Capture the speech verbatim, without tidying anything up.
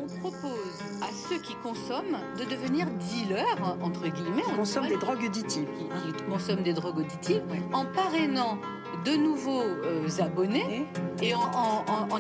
on propose à ceux qui consomment de devenir dealers, entre guillemets. Qui consomment des drogues auditives. Qui, qui consomment des drogues auditives, ouais. En parrainant de nouveaux euh, abonnés et en, en, en